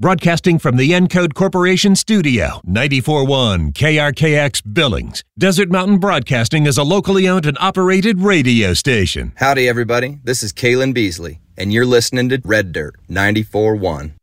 Broadcasting from the Encode Corporation studio, 94.1 KRKX Billings. Desert Mountain Broadcasting is a locally owned and operated radio station. Howdy, everybody. This is Kalen Beasley, and you're listening to Red Dirt 94.1.